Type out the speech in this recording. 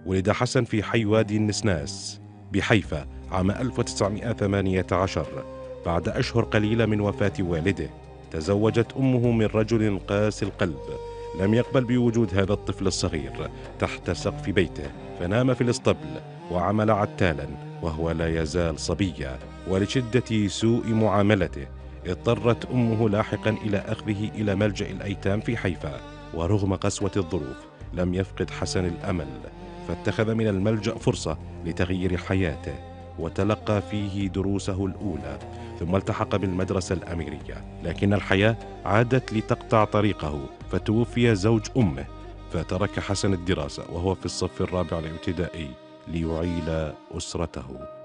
ولد حسن في حي وادي النسناس بحيفا عام 1918 بعد أشهر قليلة من وفاة والده. تزوجت أمه من رجل قاسي القلب لم يقبل بوجود هذا الطفل الصغير تحت سقف بيته، فنام في الاسطبل وعمل عتالا وهو لا يزال صبيا. ولشدة سوء معاملته اضطرت أمه لاحقا إلى أخذه إلى ملجأ الأيتام في حيفا، ورغم قسوة الظروف لم يفقد حسن الأمل، فاتخذ من الملجأ فرصة لتغيير حياته وتلقى فيه دروسه الأولى، ثم التحق بالمدرسة الأميرية. لكن الحياة عادت لتقطع طريقه، فتوفي زوج أمه، فترك حسن الدراسة وهو في الصف الرابع الابتدائي ليعيل أسرته.